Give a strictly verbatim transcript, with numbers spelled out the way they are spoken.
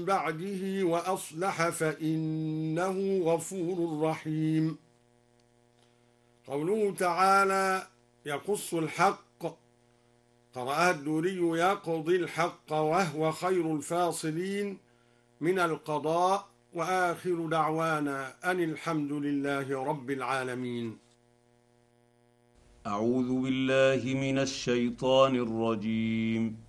بعده وأصلح فإنه غفور رحيم. قوله تعالى يقص الحق، قرأها الدوري يقضي الحق وهو خير الفاصلين من القضاء. وآخر دعوانا أن الحمد لله رب العالمين. أعوذ بالله من الشيطان الرجيم.